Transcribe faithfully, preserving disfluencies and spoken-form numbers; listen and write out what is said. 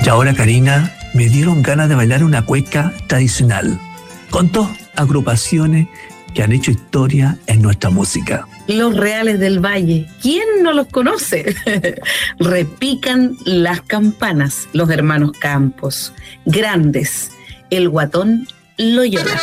Y ahora, Karina, me dieron ganas de bailar una cueca tradicional, con dos agrupaciones que han hecho historia en nuestra música. Los Reales del Valle, ¿quién no los conoce? Repican las campanas, los hermanos Campos, Grandes, el Guatón Loyola.